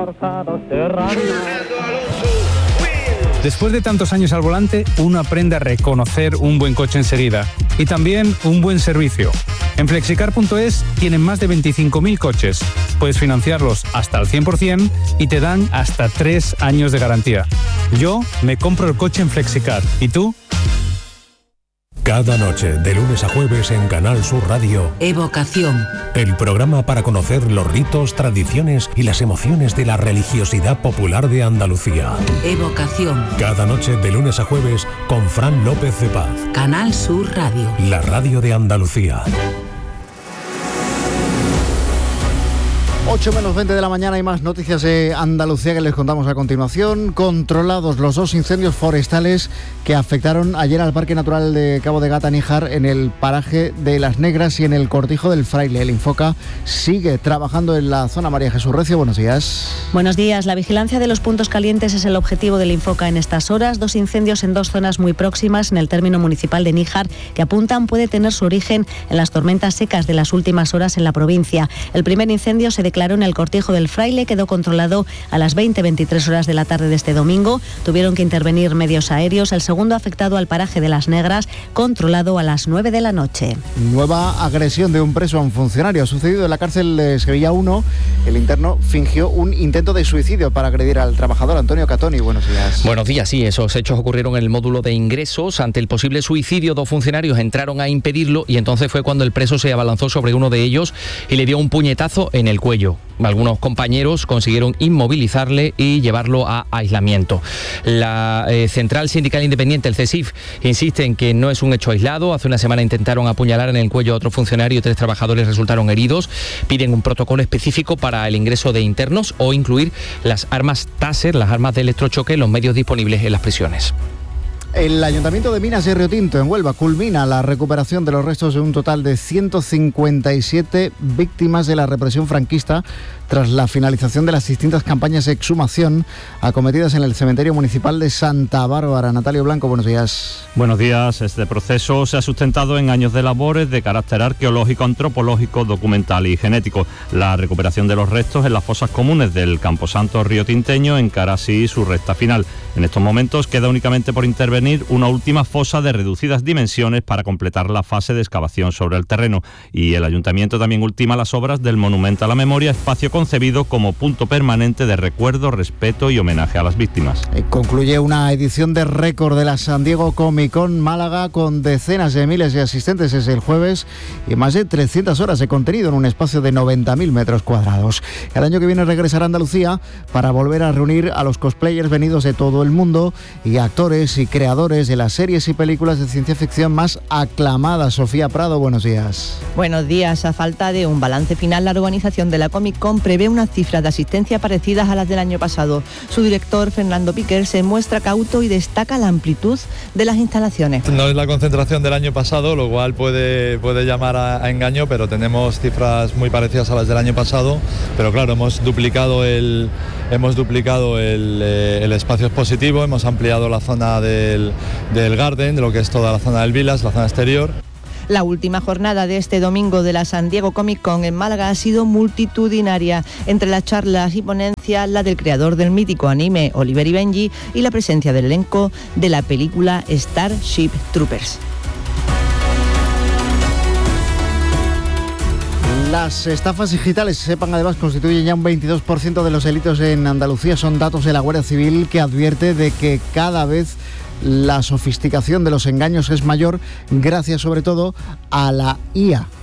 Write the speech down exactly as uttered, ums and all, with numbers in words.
reforzados serranos. Después de tantos años al volante, uno aprende a reconocer un buen coche enseguida y también un buen servicio. En flexicar punto es tienen más de veinticinco mil coches. Puedes financiarlos hasta el cien por ciento y te dan hasta tres años de garantía. Yo me compro el coche en Flexicar. ¿Y tú? Cada noche, de lunes a jueves en Canal Sur Radio, Evocación. El programa para conocer los ritos, tradiciones y las emociones de la religiosidad popular de Andalucía. Evocación. Cada noche, de lunes a jueves, con Fran López de Paz. Canal Sur Radio. La radio de Andalucía. ocho menos veinte de la mañana y más noticias de Andalucía que les contamos a continuación. Controlados los dos incendios forestales que afectaron ayer al Parque Natural de Cabo de Gata-Níjar en el paraje de Las Negras y en el Cortijo del Fraile. El Infoca sigue trabajando en la zona. María Jesús Recio, buenos días. Buenos días. La vigilancia de los puntos calientes es el objetivo del Infoca en estas horas. Dos incendios en dos zonas muy próximas en el término municipal de Níjar que apuntan puede tener su origen en las tormentas secas de las últimas horas en la provincia. El primer incendio se declaró en el Cortijo del Fraile, quedó controlado a las veinte veintitrés horas de la tarde de este domingo. Tuvieron que intervenir medios aéreos. El segundo afectado al paraje de Las Negras, controlado a las nueve de la noche. Nueva agresión de un preso a un funcionario. Ha sucedido en la cárcel de Sevilla uno. El interno fingió un intento de suicidio para agredir al trabajador. Antonio Catoni, buenos días. Buenos días, sí, esos hechos ocurrieron en el módulo de ingresos. Ante el posible suicidio, dos funcionarios entraron a impedirlo y entonces fue cuando el preso se abalanzó sobre uno de ellos y le dio un puñetazo en el cuello. Algunos compañeros consiguieron inmovilizarle y llevarlo a aislamiento. La eh, Central Sindical Independiente, el CESIF, insiste en que no es un hecho aislado. Hace una semana intentaron apuñalar en el cuello a otro funcionario y tres trabajadores resultaron heridos. Piden un protocolo específico para el ingreso de internos o incluir las armas Taser, las armas de electrochoque, en los medios disponibles en las prisiones. El Ayuntamiento de Minas de Río Tinto, en Huelva, culmina la recuperación de los restos de un total de ciento cincuenta y siete víctimas de la represión franquista tras la finalización de las distintas campañas de exhumación acometidas en el cementerio municipal de Santa Bárbara. Natalio Blanco, buenos días. Buenos días. Este proceso se ha sustentado en años de labores de carácter arqueológico, antropológico, documental y genético. La recuperación de los restos en las fosas comunes del Camposanto riotinteño encara así su recta final. En estos momentos queda únicamente por intervenir una última fosa de reducidas dimensiones para completar la fase de excavación sobre el terreno. Y el Ayuntamiento también ultima las obras del Monumento a la Memoria, espacio concebido como punto permanente de recuerdo, respeto y homenaje a las víctimas. Concluye una edición de récord de la San Diego Comic Con Málaga con decenas de miles de asistentes desde el jueves y más de trescientas horas de contenido en un espacio de noventa mil metros cuadrados. El año que viene regresará a Andalucía para volver a reunir a los cosplayers venidos de todo el mundo y actores y creadores de las series y películas de ciencia ficción más aclamadas. Sofía Prado, buenos días. Buenos días. A falta de un balance final, la organización de la Comic Con prevé unas cifras de asistencia parecidas a las del año pasado. Su director, Fernando Piquer, se muestra cauto y destaca la amplitud de las instalaciones. No es la concentración del año pasado, lo cual puede, puede llamar a, a engaño, pero tenemos cifras muy parecidas a las del año pasado. Pero claro, hemos duplicado el, hemos duplicado el, eh, el espacio expositivo, hemos ampliado la zona del, del Garden, de lo que es toda la zona del Vilas, la zona exterior. La última jornada de este domingo de la San Diego Comic Con en Málaga ha sido multitudinaria. Entre las charlas y ponencias, la del creador del mítico anime Oliver y Benji y la presencia del elenco de la película Starship Troopers. Las estafas digitales, sepan además, constituyen ya un veintidós por ciento de los delitos en Andalucía. Son datos de la Guardia Civil, que advierte de que cada vez la sofisticación de los engaños es mayor, gracias sobre todo a la I A.